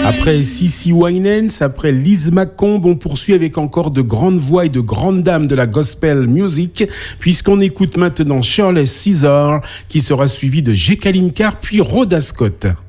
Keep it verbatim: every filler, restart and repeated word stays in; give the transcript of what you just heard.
Après Cissy Winans, après Liz McComb, on poursuit avec encore de grandes voix et de grandes dames de la gospel music, puisqu'on écoute maintenant Shirley Caesar, qui sera suivi de Jacqueline Carr, puis Rhoda Scott.